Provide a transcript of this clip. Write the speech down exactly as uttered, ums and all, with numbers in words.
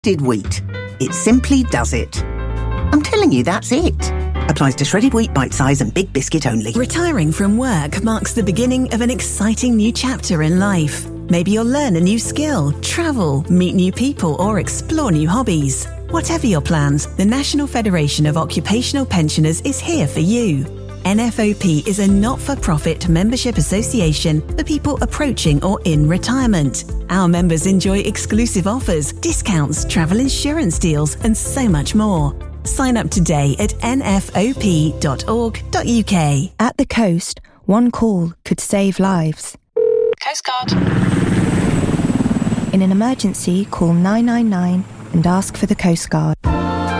Shredded wheat. It simply does it. I'm telling you, that's it. Applies to shredded wheat, bite size and big biscuit only. Retiring from work marks the beginning of an exciting new chapter in life. Maybe you'll learn a new skill, travel, meet new people or explore new hobbies. Whatever your plans, the National Federation of Occupational Pensioners is here for you. N F O P is a not-for-profit membership association for people approaching or in retirement. Our members enjoy exclusive offers, discounts, travel insurance deals and so much more. Sign up today at n f o p dot org dot u k. At the coast, one call could save lives. Coast Guard. In an emergency, call nine nine nine and ask for the Coast Guard.